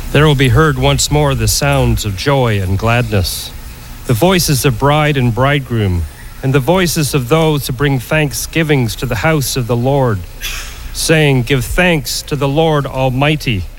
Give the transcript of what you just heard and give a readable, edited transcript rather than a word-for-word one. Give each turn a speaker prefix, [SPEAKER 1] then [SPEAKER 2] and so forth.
[SPEAKER 1] There will be heard once more the sounds of joy and gladness, the voices of bride and bridegroom, and the voices of those who bring thanksgivings to the house of the Lord, saying, "Give thanks to the Lord Almighty,